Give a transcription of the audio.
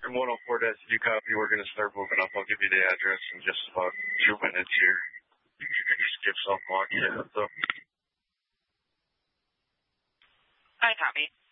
And 104 Did you copy? We're going to start moving up. I'll give you the address in just about 2 minutes here. You can just give self-block. Yeah, so. I copy.